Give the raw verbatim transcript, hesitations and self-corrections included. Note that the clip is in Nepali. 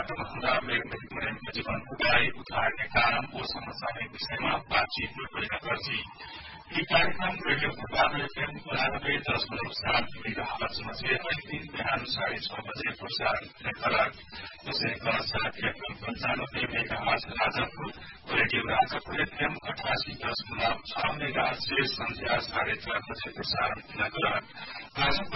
हुँदा मेघमणिको जीवन उपाय उठाउने कारण ओ समस्याले विषयमा बातचीत गरेका गर्छी यी कार्यक्रम रेडियो भोपाल एफएम बरानब्बे दशमलव सात मेगाहर्ज तीन बिहान साढे छ बजे प्रसारण हुने गलत यसै गलत साथ एफएम पञ्चानब्बे megahertz Rajapur radio Rajapur FM अठासी दशमलव छ मेगाहर्ज संध्या साढे चार बजे प्रसारण हुने गलत आज